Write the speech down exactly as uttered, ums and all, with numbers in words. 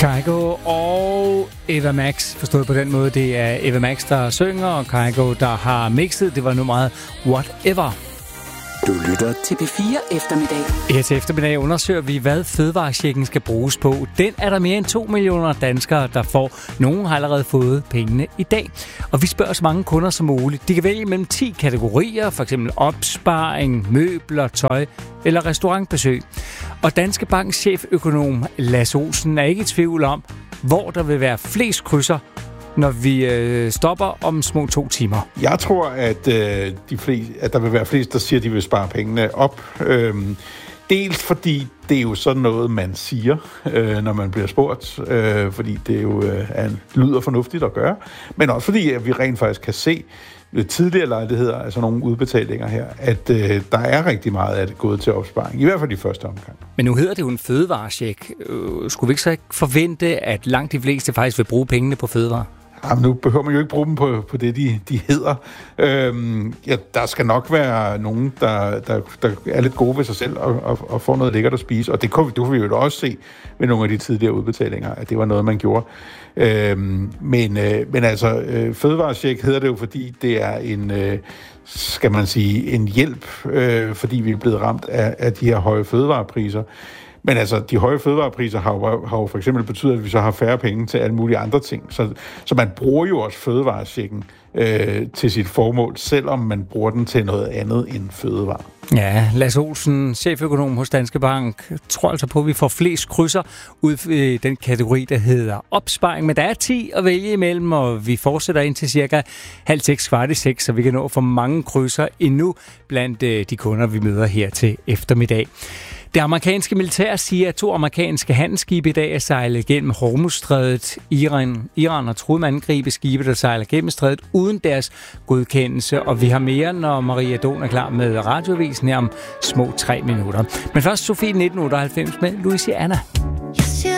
Kygo og Eva Max, forstået på den måde. Det er Eva Max, der synger, og Kygo, der har mixet. Det var nummeret Whatever. Du lytter til P fire Eftermiddag. Her til eftermiddag undersøger vi, hvad fødevarechecken skal bruges på. Den er der mere end to millioner danskere, der får. Nogle har allerede fået pengene i dag. Og vi spørger så mange kunder som muligt. De kan vælge mellem ti kategorier, f.eks. opsparing, møbler, tøj eller restaurantbesøg. Og Danske Banks cheføkonom Lasse Olsen er ikke i tvivl om, hvor der vil være flest krydser, når vi øh, stopper om små to timer. Jeg tror, at, øh, de flest, at der vil være flest, der siger, at de vil spare pengene op. Øhm, dels fordi det er jo sådan noget, man siger, øh, når man bliver spurgt, øh, fordi det jo øh, er en, lyder fornuftigt at gøre, men også fordi at vi rent faktisk kan se ved tidligere lejligheder, altså nogle udbetalinger her, at øh, der er rigtig meget af det gået til opsparing, i hvert fald i første omgang. Men nu hedder det jo en fødevarecheck. Øh, skulle vi ikke så ikke forvente, at langt de fleste faktisk vil bruge pengene på fødevarer? Jamen, nu behøver man jo ikke bruge dem på, på det, de, de hedder. Øhm, ja, der skal nok være nogen, der, der, der er lidt gode ved sig selv og, og, og får noget lækkert at spise. Og det kunne, det kunne vi jo også se ved nogle af de tidligere udbetalinger, at det var noget, man gjorde. Øhm, men, øh, men altså, øh, fødevarecheck hedder det jo, fordi det er en, øh, skal man sige, en hjælp, øh, fordi vi er blevet ramt af, af de her høje fødevarepriser. Men altså, de høje fødevarepriser har jo, har jo for eksempel betydet, at vi så har færre penge til alle mulige andre ting. Så, så man bruger jo også fødevarechecken øh, til sit formål, selvom man bruger den til noget andet end fødevare. Ja, Lasse Olsen, cheføkonom hos Danske Bank, tror altså på, at vi får flest krydser ud i den kategori, der hedder opsparing. Men der er ti at vælge imellem, og vi fortsætter ind til cirka halv seks, kvart i seks, så vi kan nå for mange krydser endnu blandt de kunder, vi møder her til eftermiddag. Det amerikanske militær siger, at to amerikanske handelsskibe i dag er sejlet gennem Hormuzstrædet. Iran, Iran har truet med at angribe skibe, der sejler gennem strædet uden deres godkendelse. Og vi har mere, når Maria Don er klar med radiovisen her om små tre minutter. Men først Sofie nitten otteoghalvfems med Louisiana.